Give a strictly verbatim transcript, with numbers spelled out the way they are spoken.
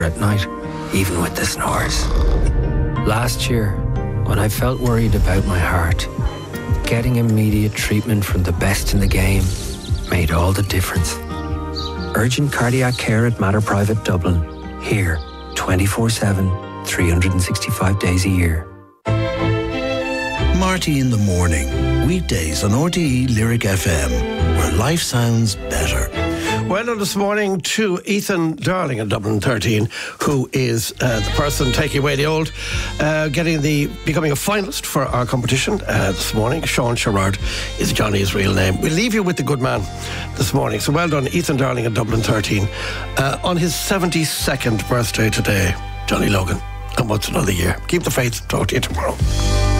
at night, even with the snores. Last year, when I felt worried about my heart, getting immediate treatment from the best in the game made all the difference. Urgent cardiac care at Mater Private Dublin. Here, twenty-four seven, three hundred sixty-five days a year. Marty in the Morning, weekdays on R T E Lyric F M, where life sounds better. Well done this morning to Ethan Darling at Dublin thirteen, who is uh, the person taking away the old, uh, getting the, becoming a finalist for our competition uh, this morning. Sean Sherrard is Johnny's real name. We'll leave you with the good man this morning. So well done, Ethan Darling at Dublin thirteen. Uh, on his seventy-second birthday today, Johnny Logan. And what's another year? Keep the faith. Talk to you tomorrow.